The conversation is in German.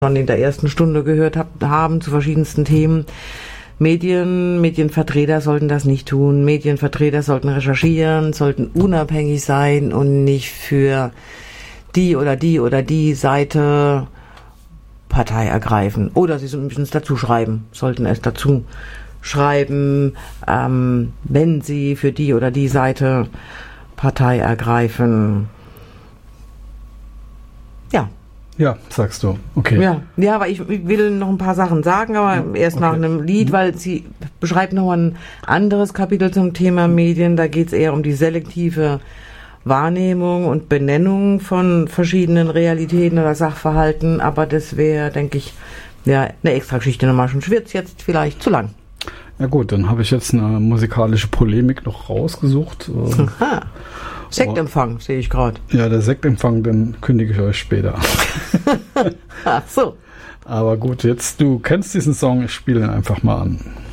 schon in der ersten Stunde gehört haben zu verschiedensten Themen. Medienvertreter sollten das nicht tun. Medienvertreter sollten recherchieren, sollten unabhängig sein und nicht für die oder die Seite Partei ergreifen. Oder sie müssen es dazu schreiben, sollten es dazu schreiben, wenn sie für die oder die Seite Partei ergreifen. Ja. Ja, sagst du. Okay. Ja, aber ich will noch ein paar Sachen sagen, aber erst nach einem Lied, weil sie beschreibt noch ein anderes Kapitel zum Thema Medien. Da geht es eher um die selektive Wahrnehmung und Benennung von verschiedenen Realitäten oder Sachverhalten. Aber das wäre, denke ich, ja, eine Extrageschichte nochmal. Schon wird's jetzt vielleicht zu lang. Ja gut, dann habe ich jetzt eine musikalische Polemik noch rausgesucht. Aha. Sektempfang, sehe ich gerade. Ja, der Sektempfang, den kündige ich euch später. Ach so. Aber gut, jetzt, du kennst diesen Song, ich spiele ihn einfach mal an.